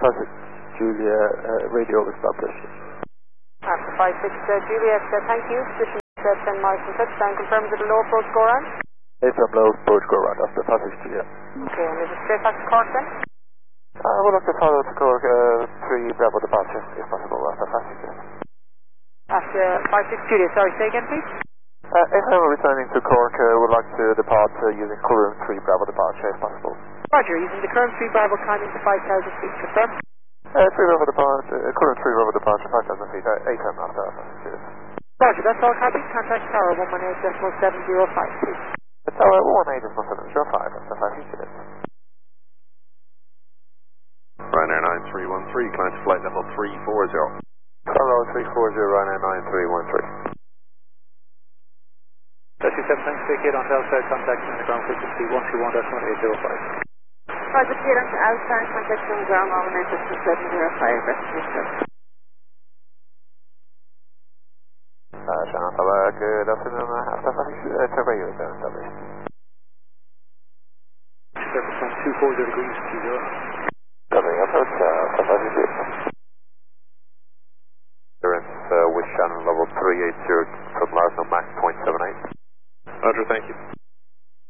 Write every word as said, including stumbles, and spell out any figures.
Pacific Julia, uh, radio established. Alpha five six uh, Juliet, uh, thank you. Position uh, ten miles from touchdown, confirmed with a low approach go around. eight from low approach go around after Pacific Julia. Okay, and is it straight back to Cork then? Uh, we'll have to follow to Cork, uh, three Bravo departure, if possible, after Pacific Julia. After five six Juliet, sorry, say again please? Uh, if I'm returning to Cork, uh, would like to depart uh, using Current three Bravo departure, if possible. Roger, using the current three Bravo climbing to five thousand feet, confirmed? Uh, three Bravo departure, uh, Current three Bravo departure, five thousand feet, uh, eight M after Pacific Julia. Roger, that's all copy. Contact tower one one eight point seven zero five, please. The tower one one eight point seven zero five after Pacific Julia. Ryanair nine three one three, climb to flight level three four zero. Hello, three four zero, Ryanair nine three one three. thirty-seven, thanks, take it on Delta, contact in the ground frequency one two one point one eight zero five. Roger, clear on to Alpha, contact on the ground one one eight point seven zero five, rescue. Uh, Shannon Tower, good afternoon, uh, after Pacific Julia, uh, Tower, you're there, established. Circle two four zero degrees, two zero. Coming approach, uh, after Pacific Julia. Clearance uh, with Shannon level three eight zero from Larson, Max point seven eight. Roger, thank you.